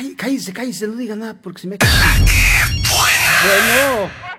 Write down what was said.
Cállese, no diga nada porque se me... Bueno.